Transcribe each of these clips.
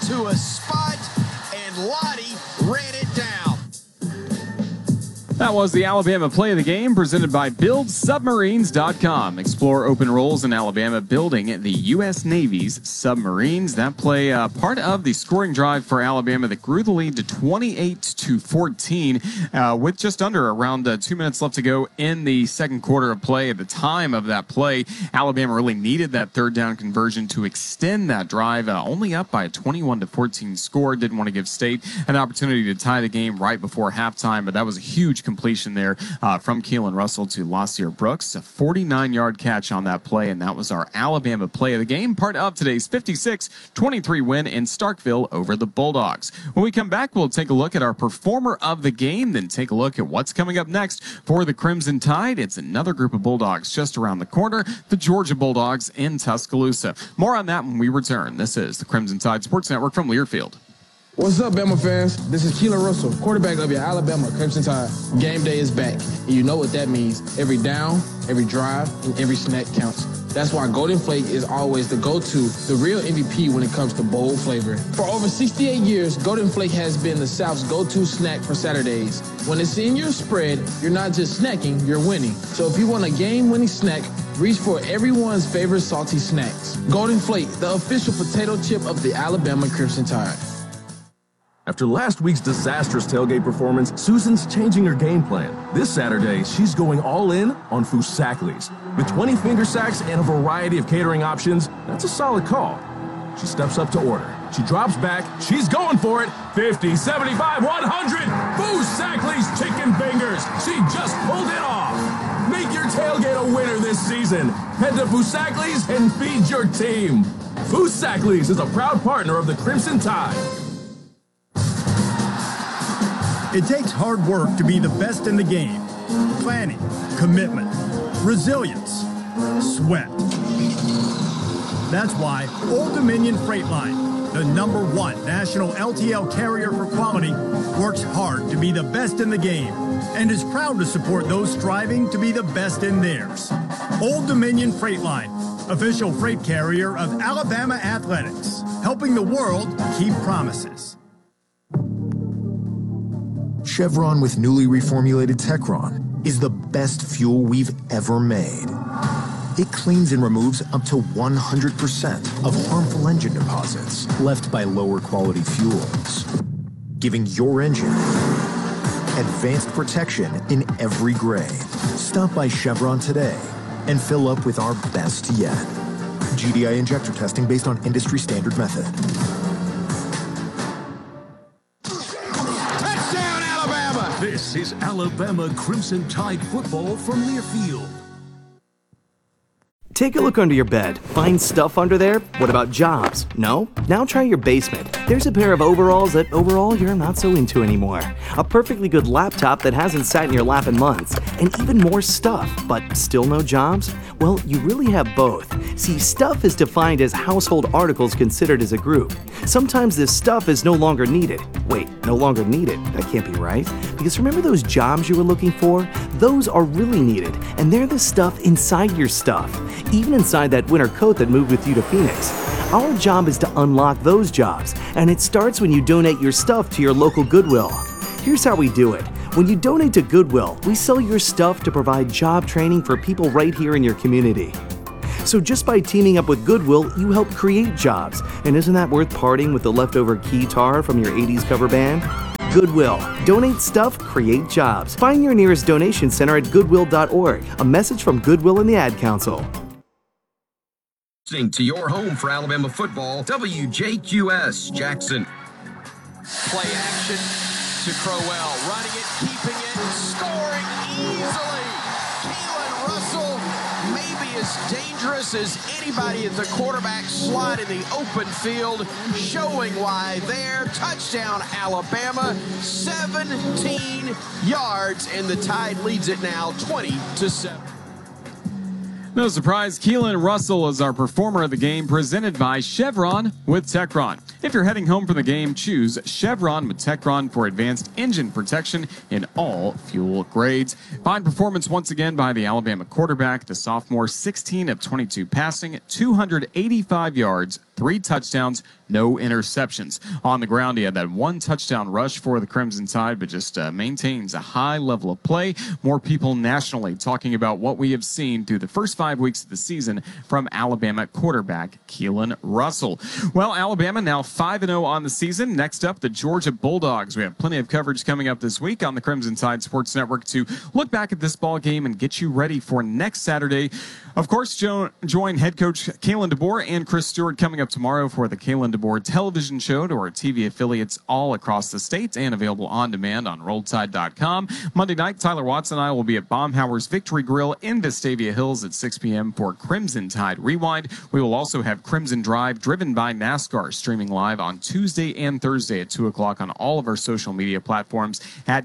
into a spot, and Lottie ran it down. That was the Alabama Play of the Game presented by BuildSubmarines.com. Explore open roles in Alabama building the U.S. Navy's submarines. That play part of the scoring drive for Alabama that grew the lead to 28-14 with just under around 2 minutes left to go in the second quarter of play. At the time of that play, Alabama really needed that third down conversion to extend that drive, only up by a 21-14 score. Didn't want to give State an opportunity to tie the game right before halftime, but that was a huge completion there from Keelan Russell to Lasir Brooks. A 49-yard catch on that play, and that was our Alabama Play of the Game, part of today's 56-23 win in Starkville over the Bulldogs. When we come back, we'll take a look at our Performer of the Game, then take a look at what's coming up next for the Crimson Tide. It's another group of Bulldogs just around the corner, the Georgia Bulldogs in Tuscaloosa. More on that when we return. This is the Crimson Tide Sports Network from Learfield. What's up, Bama fans? This is Keelan Russell, quarterback of your Alabama Crimson Tide. Game day is back, and you know what that means. Every down, every drive, and every snack counts. That's why Golden Flake is always the go-to, the real MVP when it comes to bold flavor. For over 68 years, Golden Flake has been the South's go-to snack for Saturdays. When it's in your spread, you're not just snacking, you're winning. So if you want a game-winning snack, reach for everyone's favorite salty snacks. Golden Flake, the official potato chip of the Alabama Crimson Tide. After last week's disastrous tailgate performance, Susan's changing her game plan. This Saturday, she's going all in on Foosackly's. With 20 finger sacks and a variety of catering options, that's a solid call. She steps up to order. She drops back. She's going for it. 50, 75, 100. Foosackly's chicken fingers. She just pulled it off. Make your tailgate a winner this season. Head to Foosackly's and feed your team. Foosackly's is a proud partner of the Crimson Tide. It takes hard work to be the best in the game. Planning, commitment, resilience, sweat. That's why Old Dominion Freight Line, the #1 national LTL carrier for quality, works hard to be the best in the game and is proud to support those striving to be the best in theirs. Old Dominion Freight Line, official freight carrier of Alabama Athletics, helping the world keep promises. Chevron with newly reformulated Techron is the best fuel we've ever made. It cleans and removes up to 100% of harmful engine deposits left by lower quality fuels, giving your engine advanced protection in every grade. Stop by Chevron today and fill up with our best yet. GDI injector testing based on industry standard method. This is Alabama Crimson Tide football from Learfield. Take a look under your bed. Find stuff under there? What about jobs? No? Now try your basement. There's a pair of overalls that overall you're not so into anymore. A perfectly good laptop that hasn't sat in your lap in months. And even more stuff, but still no jobs? Well, you really have both. See, stuff is defined as household articles considered as a group. Sometimes this stuff is no longer needed. Wait, no longer needed? That can't be right. Because remember those jobs you were looking for? Those are really needed, and they're the stuff inside your stuff. Even inside that winter coat that moved with you to Phoenix. Our job is to unlock those jobs, and it starts when you donate your stuff to your local Goodwill. Here's how we do it. When you donate to Goodwill, we sell your stuff to provide job training for people right here in your community. So just by teaming up with Goodwill, you help create jobs. And isn't that worth parting with the leftover guitar from your 80s cover band? Goodwill. Donate stuff, create jobs. Find your nearest donation center at goodwill.org. A message from Goodwill and the Ad Council. To your home for Alabama football, WJQS Jackson. Play action to Crowell, running it, keeping it, scoring easily. Keelan Russell may be as dangerous as anybody at the quarterback slot in the open field, showing why there. Touchdown, Alabama, 17 yards, and the Tide leads it now 20-7. No surprise, Keelan Russell is our performer of the game, presented by Chevron with Techron. If you're heading home from the game, choose Chevron with Techron for advanced engine protection in all fuel grades. Fine performance once again by the Alabama quarterback, the sophomore, 16 of 22 passing, 285 yards, 3 touchdowns, no interceptions. On the ground, he had that one touchdown rush for the Crimson Tide, but just maintains a high level of play. More people nationally talking about what we have seen through the first 5 weeks of the season from Alabama quarterback Keelan Russell. Well, Alabama now 5-0 on the season. Next up, the Georgia Bulldogs. We have plenty of coverage coming up this week on the Crimson Tide Sports Network to look back at this ball game and get you ready for next Saturday. Of course, join head coach Kalen DeBoer and Chris Stewart coming up tomorrow for the Kalen DeBoer television show to our TV affiliates all across the state and available on demand on RolledTide.com. Monday night, Tyler Watts and I will be at Baumhower's Victory Grill in Vestavia Hills at 6 p.m. for Crimson Tide Rewind. We will also have Crimson Drive driven by NASCAR streaming live on Tuesday and Thursday at 2 o'clock on all of our social media platforms at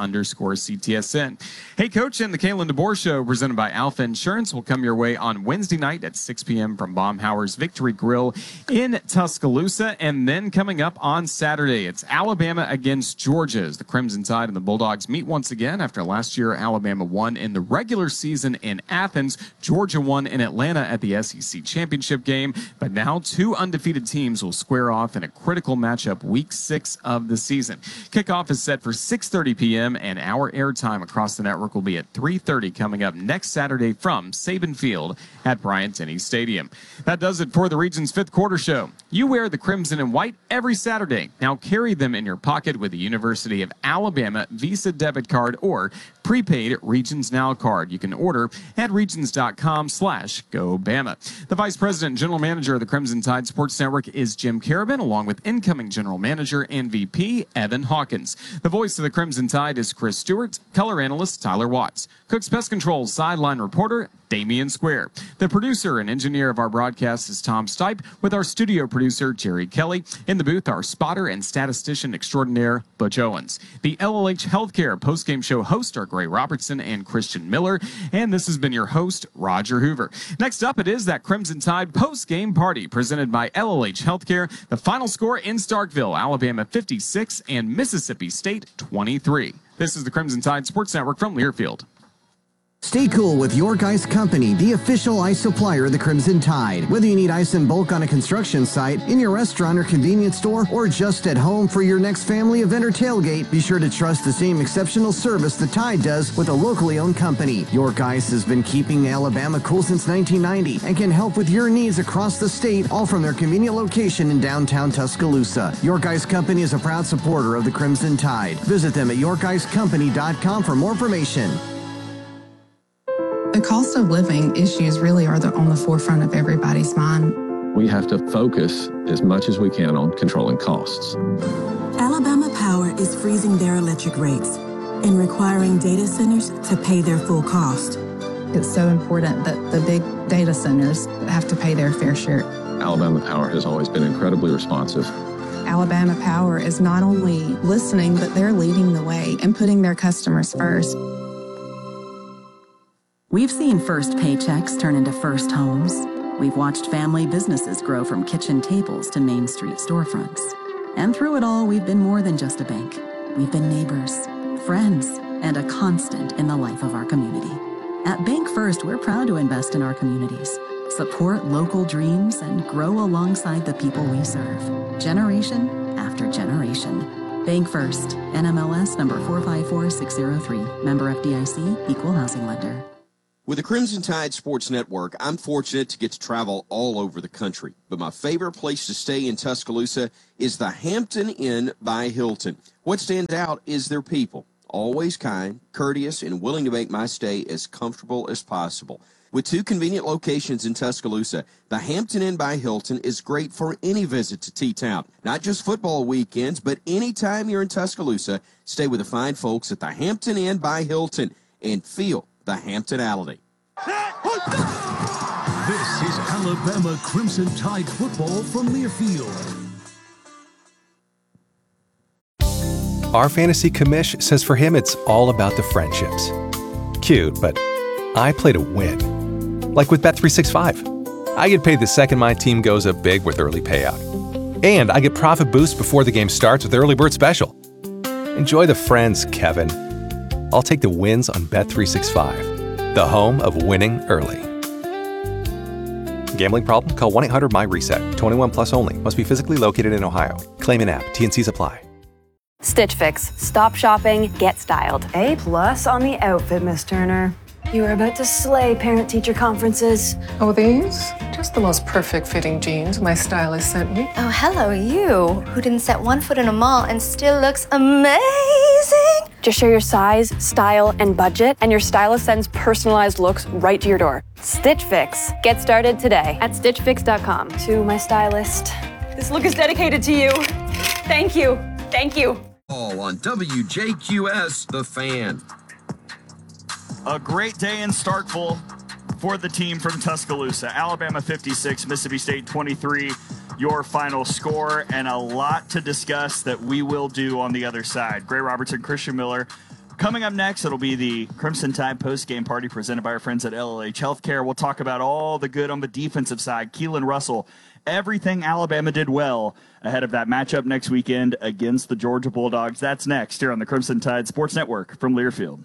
UA_CTSN. Hey, Coach, and the Kalen DeBoer Show presented by Alpha Insurance will come your way on Wednesday night at 6 p.m. from Baumhower's Victory Grill in Tuscaloosa. And then coming up on Saturday, it's Alabama against Georgia as the Crimson Tide and the Bulldogs meet once again after last year Alabama won in the regular season in Athens. Georgia won in Atlanta at the SEC Championship game. But now two undefeated teams will square off in a critical matchup week 6 of the season. Kickoff is set for 6:30 p.m. and our airtime across the network will be at 3:30 coming up next Saturday from Saban Field at Bryant-Denny Stadium. That does it for the Region's 5th Quarter Show. You wear the crimson and white every Saturday. Now carry them in your pocket with the University of Alabama Visa debit card or prepaid Regions Now card. You can order at regions.com/GoBama. The Vice President and General Manager of the Crimson Tide Sports Network is Jim Carabin, along with incoming General Manager and VP Evan Hawkins. The voice of the Crimson Tide is Chris Stewart, color analyst Tyler Watts, Cook's Pest Control sideline reporter Damian Square. The producer and engineer of our broadcast is Tom Stipe, with our studio producer Jerry Kelly. In the booth, our spotter and statistician extraordinaire Butch Owens. The LLH Healthcare postgame show hosts are Gray Robertson and Christian Miller, and this has been your host, Roger Hoover. Next up, it is that Crimson Tide postgame party presented by LLH Healthcare. The final score in Starkville, Alabama 56 and Mississippi State 23. This is the Crimson Tide Sports Network from Learfield. Stay cool with York Ice Company, the official ice supplier of the Crimson Tide. Whether you need ice in bulk on a construction site, in your restaurant or convenience store, or just at home for your next family event or tailgate, be sure to trust the same exceptional service the Tide does with a locally owned company. York Ice has been keeping Alabama cool since 1990 and can help with your needs across the state, all from their convenient location in downtown Tuscaloosa. York Ice Company is a proud supporter of the Crimson Tide. Visit them at YorkIceCompany.com for more information. The cost of living issues really are on the forefront of everybody's mind. We have to focus as much as we can on controlling costs. Alabama Power is freezing their electric rates and requiring data centers to pay their full cost. It's so important that the big data centers have to pay their fair share. Alabama Power has always been incredibly responsive. Alabama Power is not only listening, but they're leading the way and putting their customers first. We've seen first paychecks turn into first homes. We've watched family businesses grow from kitchen tables to Main Street storefronts. And through it all, we've been more than just a bank. We've been neighbors, friends, and a constant in the life of our community. At Bank First, we're proud to invest in our communities, support local dreams, and grow alongside the people we serve, generation after generation. Bank First, NMLS number 454603, member FDIC, equal housing lender. With the Crimson Tide Sports Network, I'm fortunate to get to travel all over the country. But my favorite place to stay in Tuscaloosa is the Hampton Inn by Hilton. What stands out is their people, always kind, courteous, and willing to make my stay as comfortable as possible. With 2 convenient locations in Tuscaloosa, the Hampton Inn by Hilton is great for any visit to T-Town. Not just football weekends, but anytime you're in Tuscaloosa, stay with the fine folks at the Hampton Inn by Hilton and feel the Hamptonality. This is Alabama Crimson Tide football from Learfield. Our fantasy commish says for him it's all about the friendships. Cute, but I play to win. Like with Bet365. I get paid the second my team goes up big with early payout. And I get profit boost before the game starts with Early Bird Special. Enjoy the friends, Kevin. I'll take the wins on Bet365, the home of winning early. Gambling problem? Call 1-800-MY-RESET. 21 plus only. Must be physically located in Ohio. Claim in app. T&Cs apply. Stitch Fix. Stop shopping, get styled. A+ on the outfit, Miss Turner. You are about to slay parent-teacher conferences. Oh, these? Just the most perfect fitting jeans my stylist sent me. Oh, hello, you, who didn't set one foot in a mall and still looks amazing. Just share your size, style, and budget, and your stylist sends personalized looks right to your door. Stitch Fix. Get started today at stitchfix.com. To my stylist, this look is dedicated to you. Thank you. Thank you. All on WJQS, The Fan. A great day in Starkville for the team from Tuscaloosa. Alabama 56, Mississippi State 23, your final score, and a lot to discuss that we will do on the other side. Gray Robertson, Christian Miller. Coming up next, it'll be the Crimson Tide post-game party presented by our friends at LLH Healthcare. We'll talk about all the good on the defensive side. Keelan Russell, everything Alabama did well ahead of that matchup next weekend against the Georgia Bulldogs. That's next here on the Crimson Tide Sports Network from Learfield.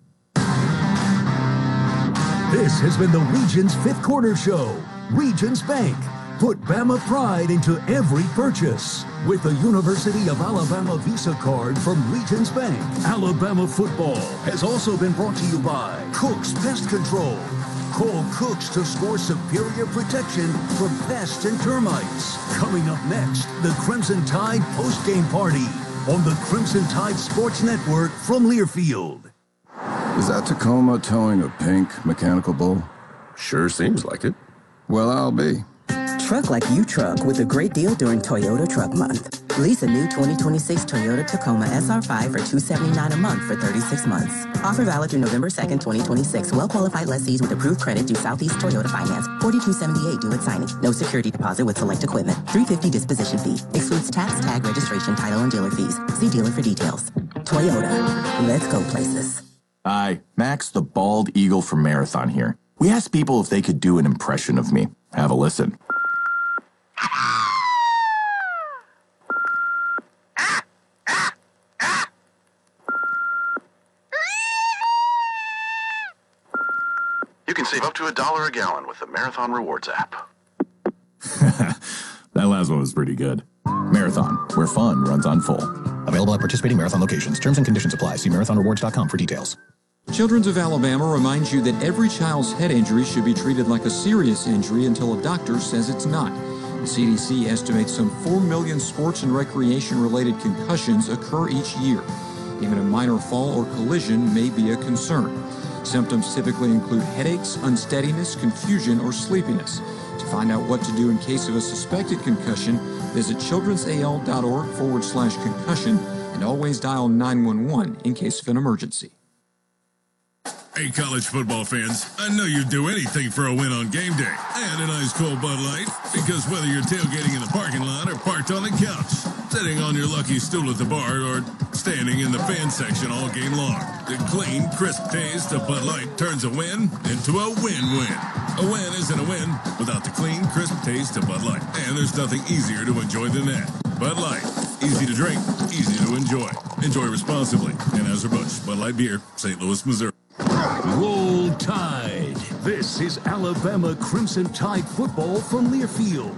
This has been the Regions Fifth Quarter Show. Regions Bank. Put Bama pride into every purchase. With the University of Alabama Visa card from Regions Bank. Alabama football has also been brought to you by Cook's Pest Control. Call Cook's to score superior protection from pests and termites. Coming up next, the Crimson Tide post-game party on the Crimson Tide Sports Network from Learfield. Is that Tacoma towing a pink mechanical bull? Sure seems like it. Well, I'll be. Truck like you truck with a great deal during Toyota Truck Month. Lease a new 2026 Toyota Tacoma SR5 for $279 a month for 36 months. Offer valid through November 2nd, 2026. Well-qualified lessees with approved credit due Southeast Toyota Finance. $42.78 due at signing. No security deposit with select equipment. $350 disposition fee. Excludes tax, tag, registration, title, and dealer fees. See dealer for details. Toyota. Let's go places. Hi, Max the Bald Eagle from Marathon here. We asked people if they could do an impression of me. Have a listen. You can save up to $1 a gallon with the Marathon Rewards app. That last one was pretty good. Marathon, where fun runs on full. Available at participating Marathon locations. Terms and conditions apply. See marathonrewards.com for details. Children's of Alabama reminds you that every child's head injury should be treated like a serious injury until a doctor says it's not. The CDC estimates some 4 million sports and recreation-related concussions occur each year. Even a minor fall or collision may be a concern. Symptoms typically include headaches, unsteadiness, confusion, or sleepiness. To find out what to do in case of a suspected concussion, visit childrensal.org/concussion and always dial 911 in case of an emergency. Hey, college football fans, I know you'd do anything for a win on game day and an ice cold Bud Light, because whether you're tailgating in the parking lot or parked on the couch, sitting on your lucky stool at the bar, or standing in the fan section all game long, the clean, crisp taste of Bud Light turns a win into a win-win. A win isn't a win without the clean, crisp taste of Bud Light, and there's nothing easier to enjoy than that. Bud Light, easy to drink, easy to enjoy. Enjoy responsibly. Anheuser-Busch, Bud Light Beer, St. Louis, Missouri. Roll Tide. This is Alabama Crimson Tide football from Learfield.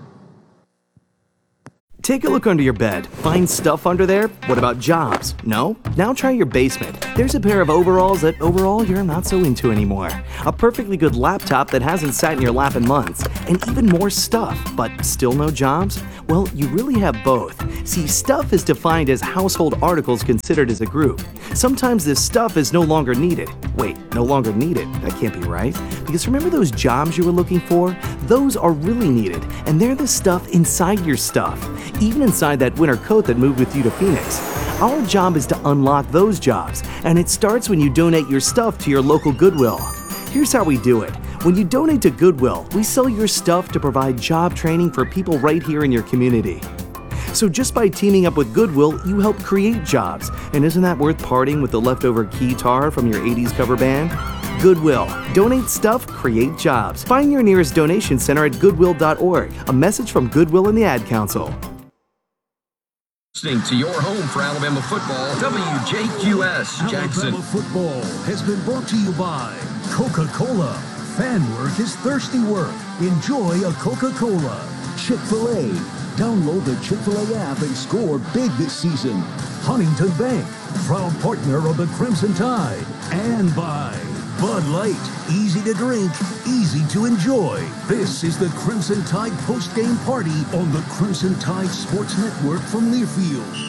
Take a look under your bed. Find stuff under there? What about jobs? No? Now try your basement. There's a pair of overalls that overall you're not so into anymore. A perfectly good laptop that hasn't sat in your lap in months. And even more stuff, but still no jobs? Well, you really have both. See, stuff is defined as household articles considered as a group. Sometimes this stuff is no longer needed. Wait, no longer needed? That can't be right. Because remember those jobs you were looking for? Those are really needed, and they're the stuff inside your stuff. Even inside that winter coat that moved with you to Phoenix. Our job is to unlock those jobs, and it starts when you donate your stuff to your local Goodwill. Here's how we do it. When you donate to Goodwill, we sell your stuff to provide job training for people right here in your community. So just by teaming up with Goodwill, you help create jobs. And isn't that worth parting with the leftover keytar from your 80s cover band? Goodwill. Donate stuff, create jobs. Find your nearest donation center at goodwill.org. A message from Goodwill and the Ad Council. Listening to your home for Alabama football, WJQS Jackson. Alabama football has been brought to you by Coca-Cola. fan work is thirsty work. Enjoy a Coca-Cola. Chick-fil-A. Download the Chick-fil-A app and score big this season. Huntington Bank, proud partner of the Crimson Tide. And by Bud Light. Easy to drink, easy to enjoy. This is the Crimson Tide post-game party on the Crimson Tide Sports Network from Learfield.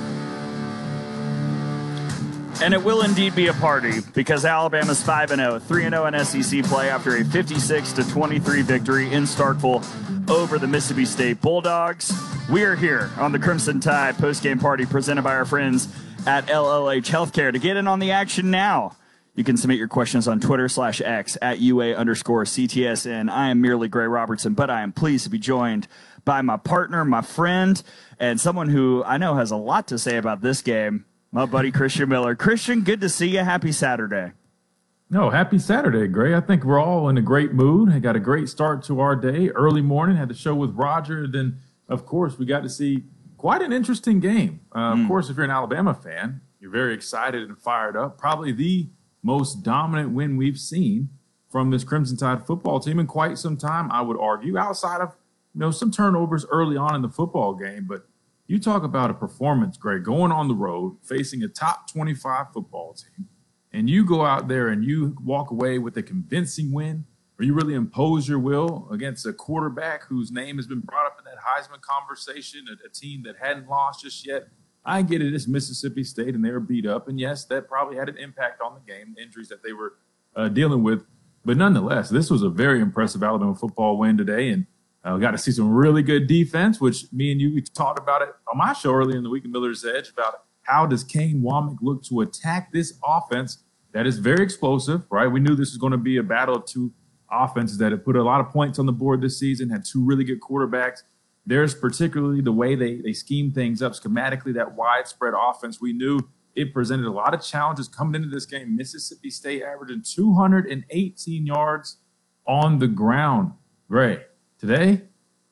And it will indeed be a party because Alabama's 5-0, 3-0 in SEC play after a 56-23 victory in Starkville over the Mississippi State Bulldogs. We are here on the Crimson Tide postgame party presented by our friends at LLH Healthcare. To get in on the action now, you can submit your questions on Twitter/X at UA_CTSN. I am merely Gray Robertson, but I am pleased to be joined by my partner, my friend, and someone who I know has a lot to say about this game, my buddy Christian Miller. Christian, good to see you. Happy Saturday. No, happy Saturday, Gray. I think we're all in a great mood. I got a great start to our day. Early morning, had the show with Roger. Then, of course, we got to see quite an interesting game. Of course, if you're an Alabama fan, you're very excited and fired up. Probably the most dominant win we've seen from this Crimson Tide football team in quite some time, I would argue, outside of some turnovers early on in the football game. But you talk about a performance, Greg, going on the road, facing a top 25 football team, and you go out there and you walk away with a convincing win, or you really impose your will against a quarterback whose name has been brought up in that Heisman conversation, a team that hadn't lost just yet. I get it, it's Mississippi State, and they were beat up. And, yes, that probably had an impact on the game, the injuries that they were dealing with. But nonetheless, this was a very impressive Alabama football win today, and we got to see some really good defense, which me and you, we talked about it on my show earlier in the week in Miller's Edge about how does Kane Womack look to attack this offense that is very explosive, right? We knew this was going to be a battle of two offenses that have put a lot of points on the board this season, had two really good quarterbacks. There's particularly the way they scheme things up schematically, that widespread offense. We knew it presented a lot of challenges coming into this game. Mississippi State averaging 218 yards on the ground. Great. Today,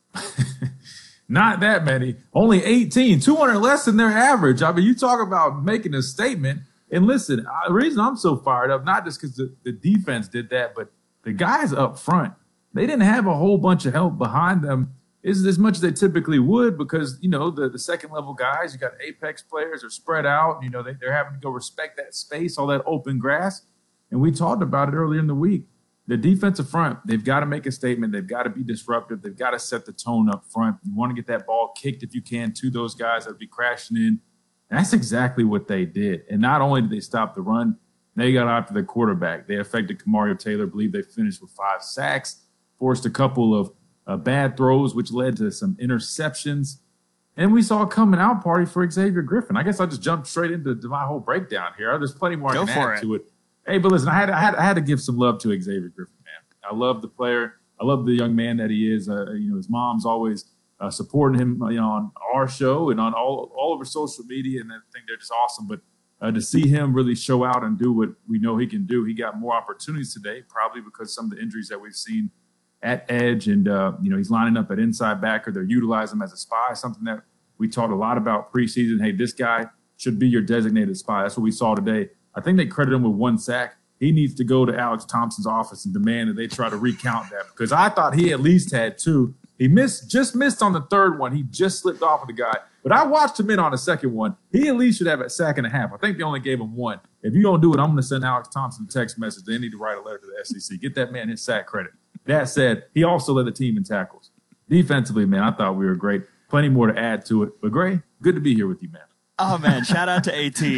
not that many, only 18, 200 less than their average. I mean, you talk about making a statement. And listen, the reason I'm so fired up, not just because the defense did that, but the guys up front, they didn't have a whole bunch of help behind them as much as they typically would because, the second-level guys, you got apex players are spread out. They're having to go respect that space, all that open grass. And we talked about it earlier in the week. The defensive front, they've got to make a statement. They've got to be disruptive. They've got to set the tone up front. You want to get that ball kicked if you can to those guys that would be crashing in. And that's exactly what they did. And not only did they stop the run, they got after the quarterback. They affected Kamario Taylor. I believe they finished with 5 sacks, forced a couple of bad throws, which led to some interceptions. And we saw a coming out party for Xavier Griffin. I guess I'll just jump straight into my whole breakdown here. There's plenty more I can add to it. Hey, but listen, I had to give some love to Xavier Griffin, man. I love the player. I love the young man that he is. His mom's always supporting him, on our show and on all over social media, and I think they're just awesome. But to see him really show out and do what we know he can do, he got more opportunities today, probably because some of the injuries that we've seen at edge, and he's lining up at inside backer. They're utilizing him as a spy, something that we talked a lot about preseason. Hey, this guy should be your designated spy. That's what we saw today. I think they credit him with 1 sack. He needs to go to Alex Thompson's office and demand that they try to recount that because I thought he at least had 2. He just missed on the third one. He just slipped off of the guy. But I watched him in on the second one. He at least should have a sack and a half. I think they only gave him 1. If you don't do it, I'm going to send Alex Thompson a text message. They need to write a letter to the SEC. Get that man his sack credit. That said, he also led the team in tackles. Defensively, man, I thought we were great. Plenty more to add to it. But, Gray, good to be here with you, man. Oh, man, shout out to AT.